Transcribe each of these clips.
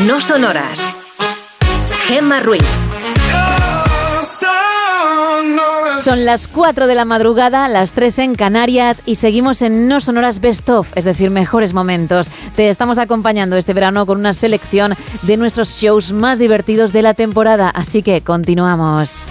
No sonoras. Gemma Ruiz. Son las 4 de la madrugada, las 3 en Canarias y seguimos en No Sonoras Best Of, es decir, mejores momentos. Te estamos acompañando este verano con una selección de nuestros shows más divertidos de la temporada, así que continuamos.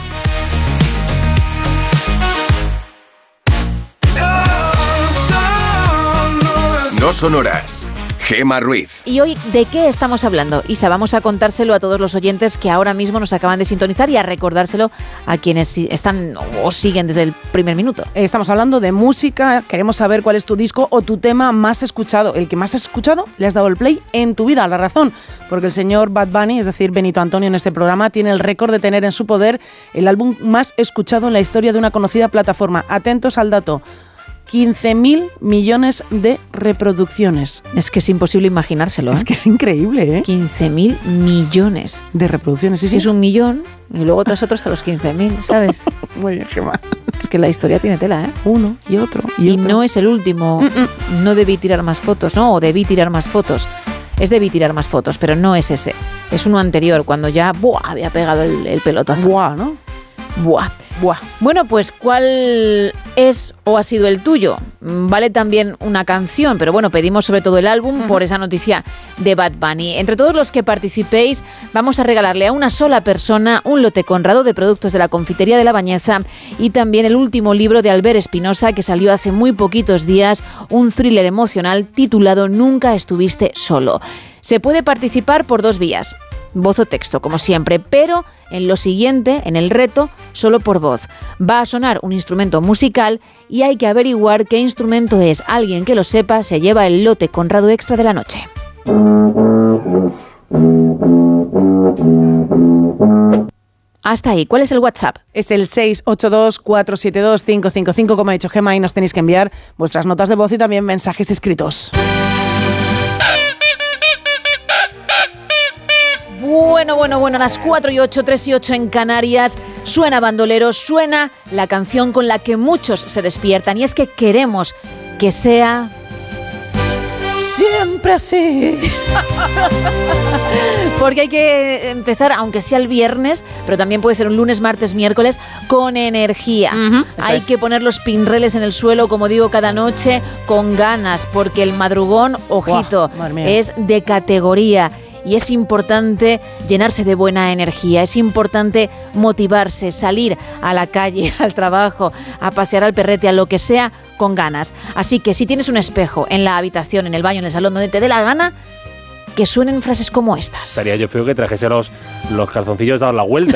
No sonoras. Gemma Ruiz. Y hoy, ¿de qué estamos hablando? Isa, vamos a contárselo a todos los oyentes que ahora mismo nos acaban de sintonizar y a recordárselo a quienes están o siguen desde el primer minuto. Estamos hablando de música, queremos saber cuál es tu disco o tu tema más escuchado. El que más has escuchado, le has dado el play en tu vida. La razón, porque el señor Bad Bunny, es decir, Benito Antonio en este programa, tiene el récord de tener en su poder el álbum más escuchado en la historia de una conocida plataforma. Atentos al dato. 15.000 millones de reproducciones. Es que es imposible imaginárselo, ¿eh? Es que es increíble, ¿eh? 15.000 millones de reproducciones. Sí, sí. Es un millón y luego tras otro hasta los 15.000, ¿sabes? Muy bien, Gemma. Es que la historia tiene tela, ¿eh? Uno y otro y otro. No es el último. No debí tirar más fotos, ¿no? O debí tirar más fotos. Es debí tirar más fotos, pero no es ese. Es uno anterior, cuando ya había pegado el pelotazo. Buah, ¿no? Buah. Bueno, pues ¿cuál es o ha sido el tuyo? Vale también una canción, pero bueno, pedimos sobre todo el álbum por esa noticia de Bad Bunny. Entre todos los que participéis, vamos a regalarle a una sola persona un lote Conrado de productos de la confitería de La Bañeza y también el último libro de Albert Espinosa que salió hace muy poquitos días, un thriller emocional titulado Nunca estuviste solo. Se puede participar por dos vías. Voz o texto, como siempre, pero en lo siguiente, en el reto, solo por voz. Va a sonar un instrumento musical y hay que averiguar qué instrumento es. Alguien que lo sepa se lleva el lote Conrado extra de la noche. Hasta ahí. ¿Cuál es el WhatsApp? Es el 682-472-555, como ha dicho Gemma, y nos tenéis que enviar vuestras notas de voz y también mensajes escritos. Bueno, a las 4 y 8, 3 y 8 en Canarias, suena Bandolero, suena la canción con la que muchos se despiertan y es que queremos que sea siempre así. Porque hay que empezar, aunque sea el viernes, pero también puede ser un lunes, martes, miércoles, con energía. Hay que poner los pinreles en el suelo, como digo, cada noche, con ganas, porque el madrugón, ojito, es de categoría. Y es importante llenarse de buena energía, es importante motivarse, salir a la calle, al trabajo, a pasear al perrete, a lo que sea, con ganas. Así que si tienes un espejo en la habitación, en el baño, en el salón, donde te dé la gana, que suenen frases como estas. Estaría yo feo que trajese los calzoncillos dados la vuelta.